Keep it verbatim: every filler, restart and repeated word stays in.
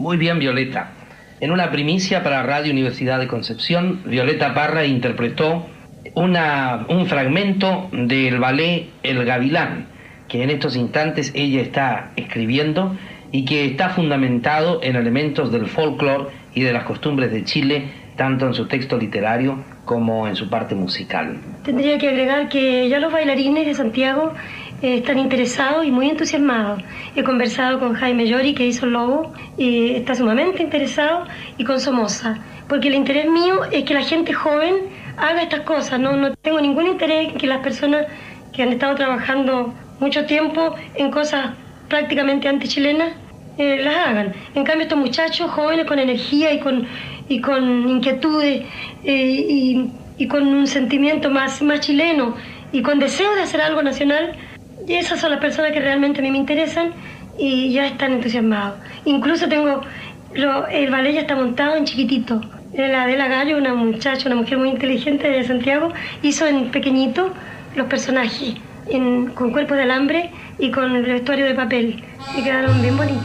Muy bien, Violeta. En una primicia para Radio Universidad de Concepción, Violeta Parra interpretó una, un fragmento del ballet El Gavilán, que en estos instantes ella está escribiendo y que está fundamentado en elementos del folclore y de las costumbres de Chile, tanto en su texto literario como en su parte musical. Tendría que agregar que ya los bailarines de Santiago eh, están interesados y muy entusiasmados. He conversado con Jaime Llori, que hizo el Lobo, y está sumamente interesado, y con Somoza, porque el interés mío es que la gente joven haga estas cosas. No, no tengo ningún interés en que las personas que han estado trabajando mucho tiempo en cosas prácticamente antichilenas eh, las hagan. En cambio, estos muchachos jóvenes con energía y con, y con inquietudes eh, y, y con un sentimiento más, más chileno y con deseo de hacer algo nacional, esas son las personas que realmente a mí me interesan y ya están entusiasmados. Incluso tengo, lo, el ballet ya está montado en chiquitito. La Adela Gallo, una muchacha, una mujer muy inteligente de Santiago, hizo en pequeñito los personajes en, con cuerpos de alambre y con el vestuario de papel y quedaron bien bonitos.